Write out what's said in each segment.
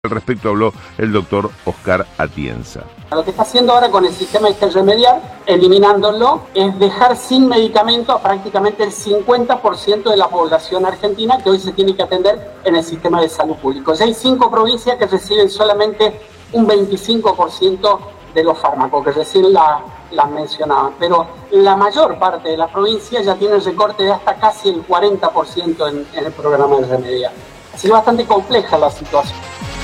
Al respecto habló el doctor Oscar Atienza. Lo que está haciendo ahora con el sistema remediar, eliminándolo, es dejar sin medicamento a prácticamente el 50% de la población argentina que hoy se tiene que atender en el sistema de salud público. Ya hay 5 provincias que reciben solamente un 25% de los fármacos, que recién las mencionaban, pero la mayor parte de las provincias ya tienen recorte de hasta casi el 40% en el programa de remediar. Así que bastante compleja la situación.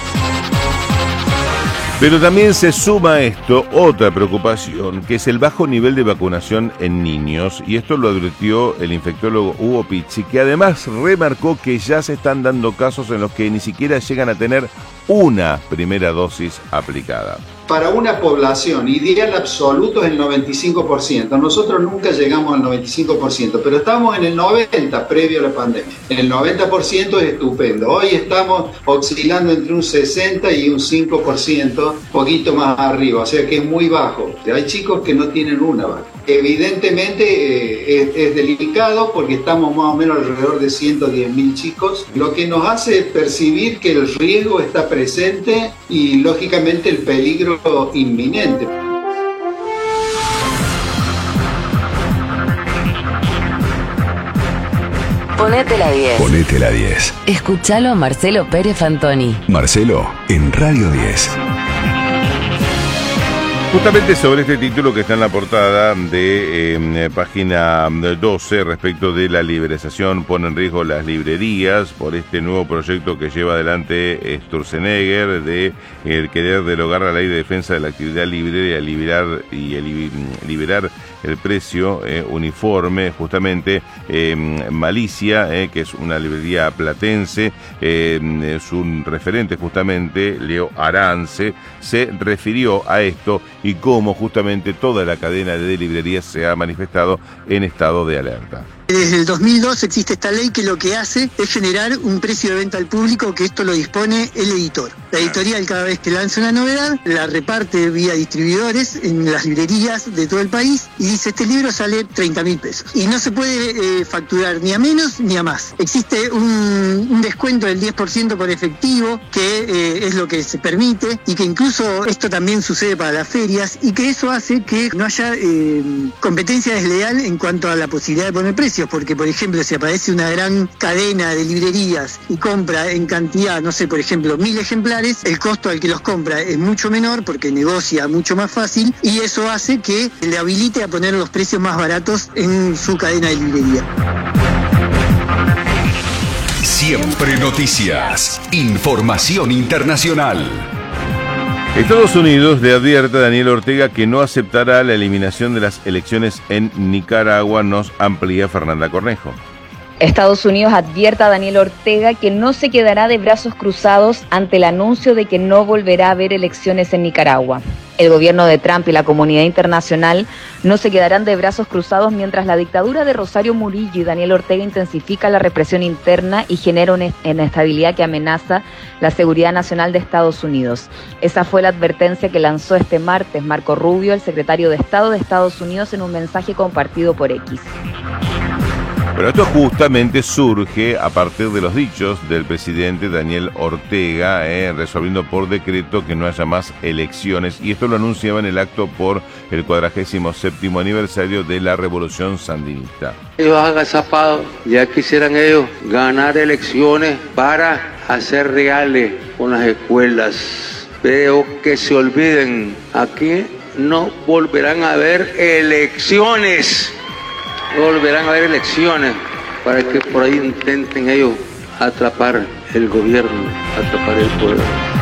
Pero también se suma a esto otra preocupación, que es el bajo nivel de vacunación en niños, y esto lo advirtió el infectólogo Hugo Pizzi, que además remarcó que ya se están dando casos en los que ni siquiera llegan a tener una primera dosis aplicada. Para una población ideal absoluto es el 95%. Nosotros nunca llegamos al 95%, pero estamos en el 90% previo a la pandemia. En el 90% es estupendo. Hoy estamos oscilando entre un 60% y un 5%, poquito más arriba, o sea que es muy bajo. Hay chicos que no tienen una vacuna. Evidentemente es delicado porque estamos más o menos alrededor de 110.000 chicos, lo que nos hace percibir que el riesgo está presente y lógicamente el peligro inminente. Ponete la 10. Ponete la 10. Escuchalo a Marcelo Pérez Fantoni. Marcelo, en Radio 10. Justamente sobre este título que está en la portada de página 12 respecto de la liberalización, pone en riesgo las librerías por este nuevo proyecto que lleva adelante Sturzenegger de querer derogar la ley de defensa de la actividad libre y liberar el precio uniforme, justamente Malicia, que es una librería platense, es un referente justamente, Leo Arance, se refirió a esto y cómo justamente toda la cadena de librerías se ha manifestado en estado de alerta. Desde el 2002 existe esta ley que lo que hace es generar un precio de venta al público, que esto lo dispone el editor. La editorial, cada vez que lanza una novedad, la reparte vía distribuidores en las librerías de todo el país y dice: este libro sale 30.000 pesos. Y no se puede facturar ni a menos ni a más. Existe un descuento del 10% por efectivo, que es lo que se permite, y que incluso esto también sucede para las ferias, y que eso hace que no haya competencia desleal en cuanto a la posibilidad de poner precios. Porque, por ejemplo, si aparece una gran cadena de librerías y compra en cantidad, no sé, por ejemplo, 1.000 ejemplares, el costo al que los compra es mucho menor porque negocia mucho más fácil, y eso hace que le habilite a poner los precios más baratos en su cadena de librería. Siempre noticias. Información internacional. Estados Unidos le advierte a Daniel Ortega que no aceptará la eliminación de las elecciones en Nicaragua, nos amplía Fernanda Cornejo. Estados Unidos advierte a Daniel Ortega que no se quedará de brazos cruzados ante el anuncio de que no volverá a haber elecciones en Nicaragua. El gobierno de Trump y la comunidad internacional no se quedarán de brazos cruzados mientras la dictadura de Rosario Murillo y Daniel Ortega intensifica la represión interna y genera una inestabilidad que amenaza la seguridad nacional de Estados Unidos. Esa fue la advertencia que lanzó este martes Marco Rubio, el secretario de Estado de Estados Unidos, en un mensaje compartido por X. Pero esto justamente surge a partir de los dichos del presidente Daniel Ortega, resolviendo por decreto que no haya más elecciones, y esto lo anunciaba en el acto por el 47º aniversario de la Revolución Sandinista. Ellos agazapados, ya quisieran ellos ganar elecciones para hacer reales con las escuelas, pero que se olviden, aquí no volverán a haber elecciones. Volverán a haber elecciones para que por ahí intenten ellos atrapar el gobierno, atrapar el poder.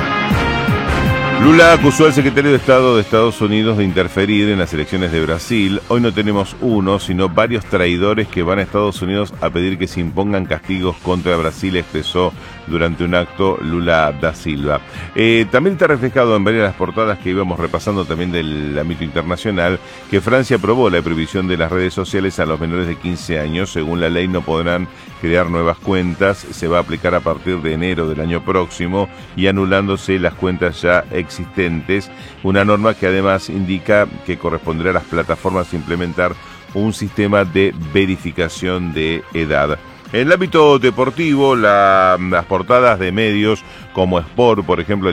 Lula acusó al secretario de Estado de Estados Unidos de interferir en las elecciones de Brasil. Hoy no tenemos uno, sino varios traidores que van a Estados Unidos a pedir que se impongan castigos contra Brasil, expresó durante un acto Lula da Silva. También está reflejado en varias de las portadas que íbamos repasando también del ámbito internacional, que Francia aprobó la prohibición de las redes sociales a los menores de 15 años. Según la ley no podrán crear nuevas cuentas, se va a aplicar a partir de enero del año próximo y anulándose las cuentas ya existentes, una norma que además indica que corresponderá a las plataformas implementar un sistema de verificación de edad. En el ámbito deportivo, las portadas de medios como Sport, por ejemplo,